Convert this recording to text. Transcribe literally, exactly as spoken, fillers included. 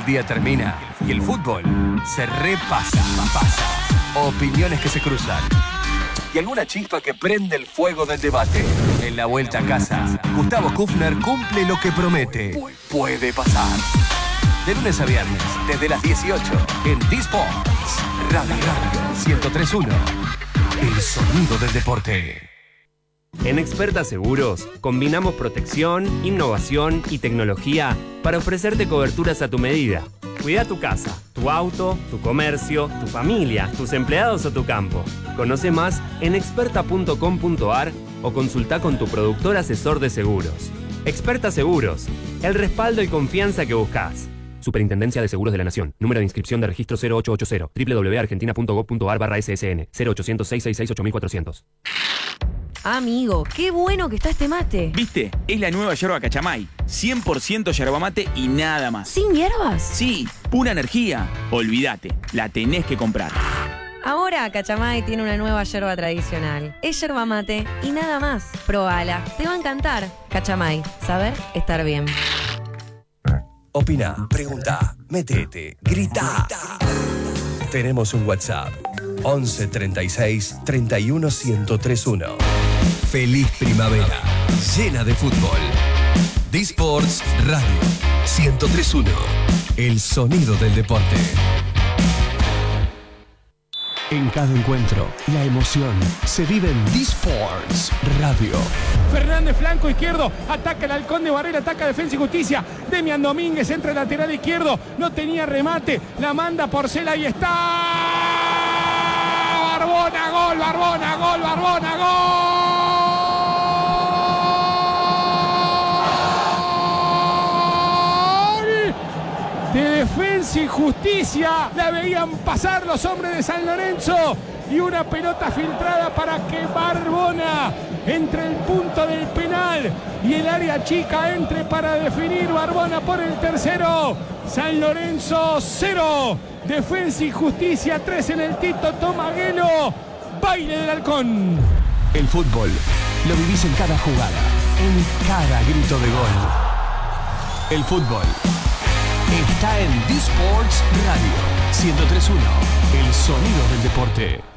El día termina y el fútbol se repasa. Pasa. Opiniones que se cruzan. Y alguna chispa que prende el fuego del debate. En la vuelta a casa, Gustavo Kufner cumple lo que promete. Puede pasar. De lunes a viernes, desde las dieciocho, en D-Sports Radio ciento tres punto uno. El sonido del deporte. En Experta Seguros, combinamos protección, innovación y tecnología para ofrecerte coberturas a tu medida. Cuida tu casa, tu auto, tu comercio, tu familia, tus empleados o tu campo. Conoce más en experta punto com punto a r o consulta con tu productor asesor de seguros. Experta Seguros, el respaldo y confianza que buscas. Superintendencia de Seguros de la Nación. Número de inscripción de registro cero ocho ocho cero. doble u doble u doble u punto argentina punto gov punto a r barra S S N. cero ochocientos, seiscientos sesenta y seis, ocho mil cuatrocientos. Amigo, qué bueno que está este mate. ¿Viste? Es la nueva yerba Cachamay. cien por ciento yerba mate y nada más. ¿Sin hierbas? Sí, pura energía. Olvídate, la tenés que comprar. Ahora Cachamay tiene una nueva yerba tradicional. Es yerba mate y nada más. Probala, te va a encantar. Cachamay, saber estar bien. Opina, pregunta, metete, grita. Tenemos un WhatsApp. once treinta y seis, treinta y uno, ciento tres punto uno. Feliz primavera, llena de fútbol. D-Sports Radio ciento tres punto uno. El sonido del deporte. En cada encuentro, la emoción se vive en D-Sports Radio. Fernández, flanco izquierdo, ataca el halcón de Barrera, ataca Defensa y Justicia. Demian Domínguez entra el lateral izquierdo, no tenía remate, la manda Porcela y está. Barbona, gol, Barbona, gol, Barbona, gol. De Defensa y Justicia, la veían pasar los hombres de San Lorenzo y una pelota filtrada para que Barbona entre el punto del penal y el área chica entre para definir. Barbona por el tercero. San Lorenzo cero. Defensa y Justicia tres en el Tito Tomaguelo. Baile del halcón. El fútbol lo vivís en cada jugada, en cada grito de gol. El fútbol está en D-Sports Radio ciento tres punto uno. El sonido del deporte.